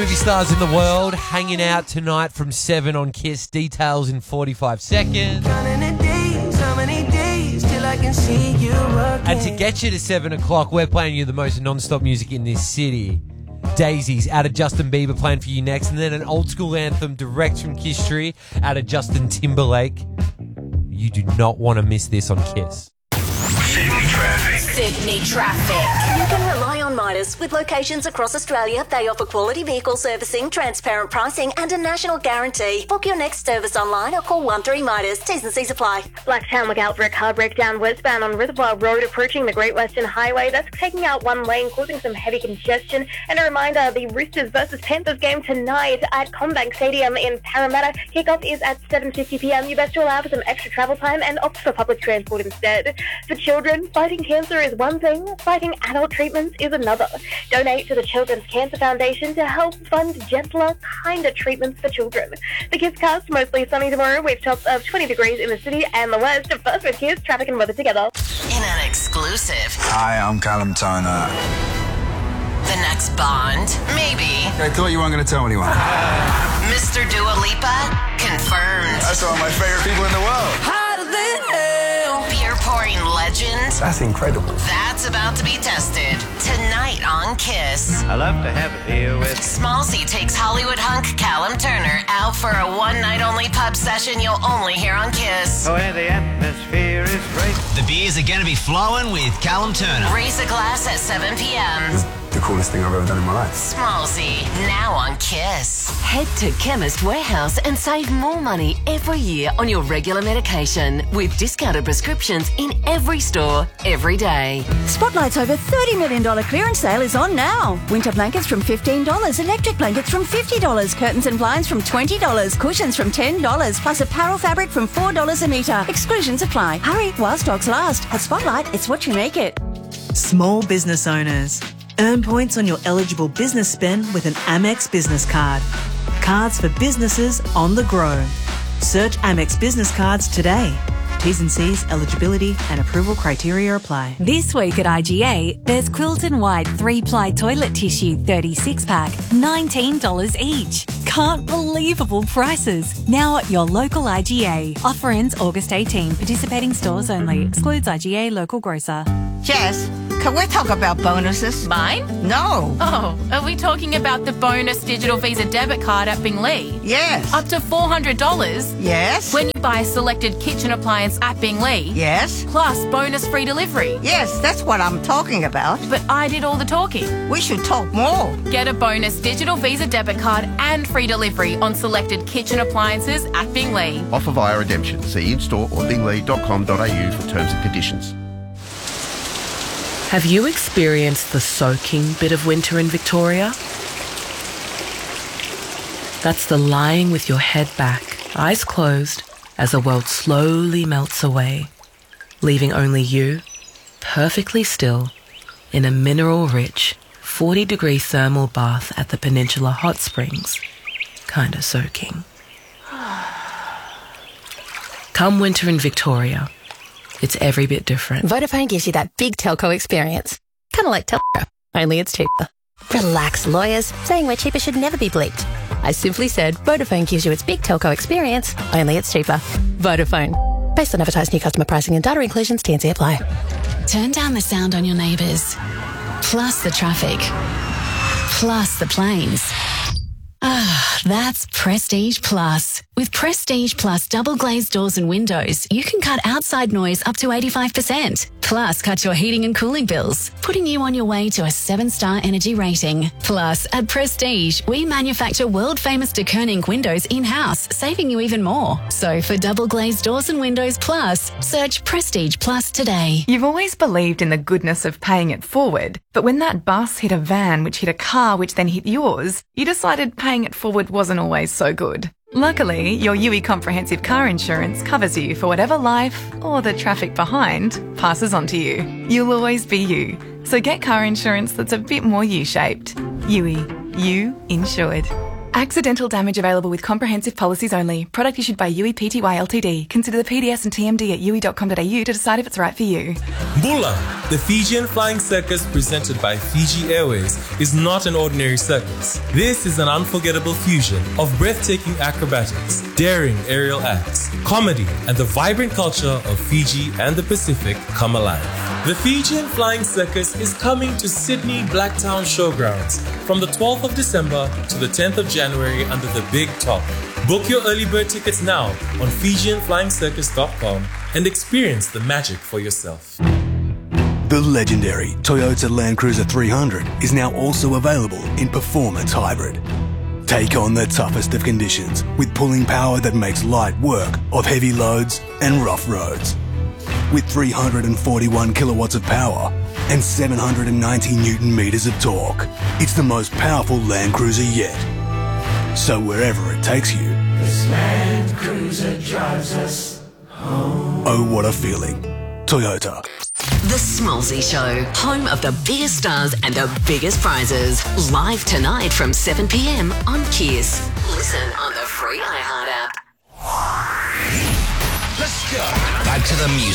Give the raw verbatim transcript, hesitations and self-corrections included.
Movie stars in the world hanging out tonight from seven on Kiss. Details in forty-five seconds. And to get you to seven o'clock, we're playing you the most non-stop music in this city. Daisies out of Justin Bieber playing for you next. And then an old school anthem direct from Kiss Tree out of Justin Timberlake. You do not want to miss this on Kiss. Sydney traffic. Sydney traffic. You can rely on Midas. With locations across Australia, they offer quality vehicle servicing, transparent pricing and a national guarantee. Book your next service online or call one three Midas. T's and C's apply. Blacktown, look out for a car breakdown westbound on Reservoir Road approaching the Great Western Highway. That's taking out one lane, causing some heavy congestion. And a reminder, the Roosters versus Panthers game tonight at Combank Stadium in Parramatta. Kickoff is at seven fifty p m. You best to allow for some extra travel time and opt for public transport instead. For children, fighting cancer is one thing, fighting adult treatments is another. Donate to the Children's Cancer Foundation to help fund gentler, kinder treatments for children. The Kiss Cast, mostly sunny tomorrow with tops of twenty degrees in the city and the west. First with Kiss, traffic and weather together. In an exclusive. Hi, I'm Callum Turner. The next Bond, maybe. I thought you weren't going to tell anyone. Mister Dua Lipa, confirmed. That's one of my favourite people in the world. Hotter than hell. Beer pouring legend. That's incredible. That's about to be tested tonight on Kiss. I love to have a beer with. Smallsy takes Hollywood hunk Callum Turner out for a one-night-only pub session you'll only hear on Kiss. Oh, and the atmosphere is great. The beers are going to be flowing with Callum Turner. Raise a glass at seven p m. The coolest thing I've ever done in my life. Smallsy, now on Kiss. Head to Chemist Warehouse and save more money every year on your regular medication with discounted prescriptions in every store, every day. Spotlight's over thirty million dollars clearance sale is on now. Winter blankets from fifteen dollars, electric blankets from fifty dollars, curtains and blinds from twenty dollars, cushions from ten dollars, plus apparel fabric from four dollars a metre. Exclusions apply. Hurry while stocks last. At Spotlight, it's what you make it. Small business owners. Earn points on your eligible business spend with an Amex business card. Cards for businesses on the grow. Search Amex Business Cards today. T's and C's, eligibility and approval criteria apply. This week at I G A, there's Quilton White three-ply toilet tissue thirty-six pack, nineteen dollars each. Can't believable prices. Now at your local I G A. Offer ends August eighteenth. Participating stores only. Excludes I G A local grocer. Jess, can we talk about bonuses? Mine? No. Oh, are we talking about the bonus digital Visa debit card at Binglee? Yes. Up to four hundred dollars? Yes. When you buy a selected kitchen appliance at Binglee? Yes. Plus bonus free delivery? Yes, that's what I'm talking about. But I did all the talking. We should talk more. Get a bonus digital Visa debit card and free delivery on selected kitchen appliances at Binglee. Offer via redemption. See in-store or binglee dot com dot a u for terms and conditions. Have you experienced the soaking bit of winter in Victoria? That's the lying with your head back, eyes closed, as the world slowly melts away, leaving only you, perfectly still, in a mineral-rich, forty-degree thermal bath at the Peninsula Hot Springs, kinda soaking. Come winter in Victoria. It's every bit different. Vodafone gives you that big telco experience. Kind of like Telstra, only it's cheaper. Relax, lawyers. Saying we're cheaper should never be bleeped. I simply said Vodafone gives you its big telco experience, only it's cheaper. Vodafone. Based on advertised new customer pricing and data inclusions, T and C apply. Turn down the sound on your neighbours. Plus the traffic. Plus the planes. Ah, that's Prestige Plus. With Prestige Plus double glazed doors and windows, you can cut outside noise up to eighty-five percent. Plus, cut your heating and cooling bills, putting you on your way to a seven-star energy rating. Plus, at Prestige, we manufacture world-famous de Koning windows in-house, saving you even more. So for double glazed doors and windows plus, search Prestige Plus today. You've always believed in the goodness of paying it forward, but when that bus hit a van, which hit a car, which then hit yours, you decided paying it forward wasn't always so good. Luckily, your U I Comprehensive Car Insurance covers you for whatever life, or the traffic behind, passes on to you. You'll always be you. So get car insurance that's a bit more U-shaped. U I, you insured. Accidental damage available with comprehensive policies only. Product issued by U E P T Y Ltd. Consider the P D S and T M D at u e dot com dot a u to decide if it's right for you. Bula, the Fijian Flying Circus presented by Fiji Airways, is not an ordinary circus. This is an unforgettable fusion of breathtaking acrobatics, daring aerial acts, comedy, and the vibrant culture of Fiji and the Pacific come alive. The Fijian Flying Circus is coming to Sydney Blacktown Showgrounds from the twelfth of December to the tenth of January under the Big Top. Book your early bird tickets now on Fijian Flying Circus dot com and experience the magic for yourself. The legendary Toyota Land Cruiser three hundred is now also available in Performance Hybrid. Take on the toughest of conditions with pulling power that makes light work of heavy loads and rough roads. With three hundred forty-one kilowatts of power and seven hundred ninety newton meters of torque, it's the most powerful Land Cruiser yet. So wherever it takes you, this Land Cruiser drives us home. Oh, what a feeling. Toyota. The Smallsy Show, home of the biggest stars and the biggest prizes. Live tonight from seven p m on Kiss. Listen on the free iHeart app. Let's go. Back to the music.